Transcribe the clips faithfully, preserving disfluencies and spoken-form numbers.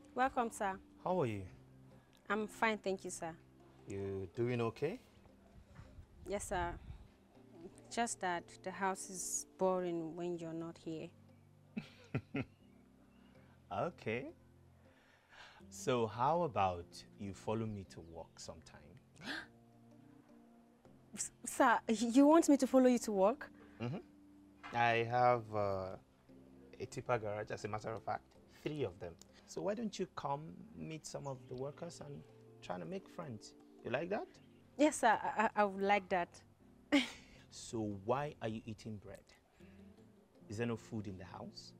Welcome, sir. How are you? I'm fine, thank you, sir. You doing okay? Yes, sir. Just that the house is boring when you're not here. Okay. So how about you follow me to work sometime? S sir, you want me to follow you to work? Mm-hmm. I have uh, a tipper garage, as a matter of fact, three of them. So why don't you come meet some of the workers and try to make friends? You like that? Yes, sir, I, I, I would like that. So why are you eating bread? Is there no food in the house?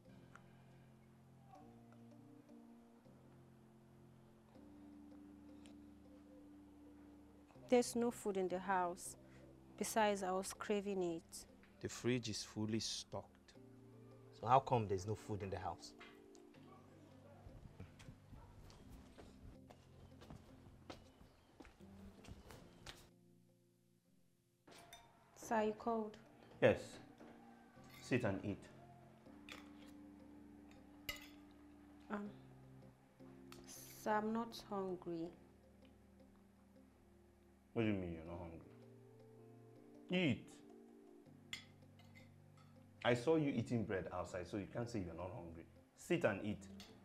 There's no food in the house. Besides, I was craving it. The fridge is fully stocked. So how come there's no food in the house? Sir, you called? Yes. Sit and eat. Um, sir, I'm not hungry. What do you mean you're not hungry? Eat. I saw you eating bread outside, so you can't say you're not hungry. Sit and eat.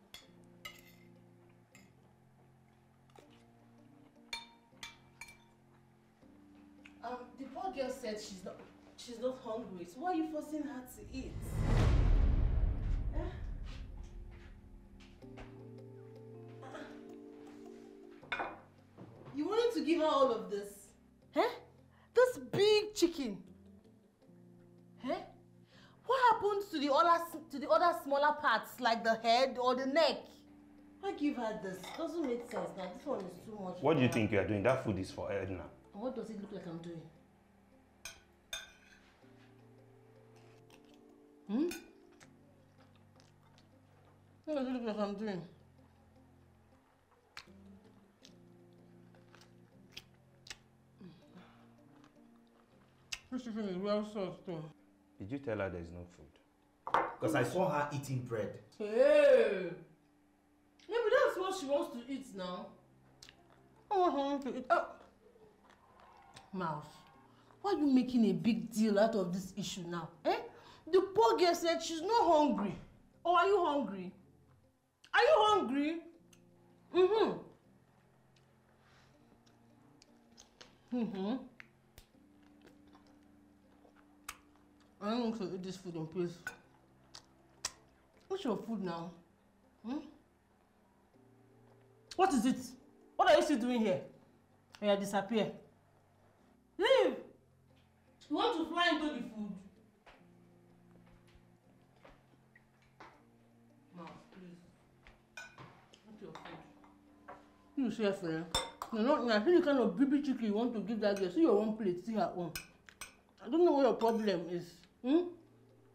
Um, the poor girl said she's not she's not hungry, so why are you forcing her to eat? Eh? You wanted to give her all of this? Eh? This big chicken. Eh? What happened to the other to the other smaller parts like the head or the neck? Why give her this? Doesn't make sense now. This one is too much. What do you think you are doing? That food is for Edna. And what does it look like I'm doing? Hmm? What does it look like I'm doing? This chicken is well sauced though. Did you tell her there's no food? Because I saw her eating bread. Hey! Maybe that's what she wants to eat now. I want her to eat. Oh. Mouse, why are you making a big deal out of this issue now? Eh? The poor girl said she's not hungry. Or are you hungry? Are you hungry? Mm-hmm. Mm-hmm. I don't want to eat this food in peace. What's your food now? Hmm? What is it? What are you still doing here? Oh, yeah, disappear. Leave! You want to fly into the food? Now, please. What's your food? You see, friend. You're not. I think the kind of baby chicken you want to give that girl. See your own plate. See her own. I don't know what your problem is. Hmm?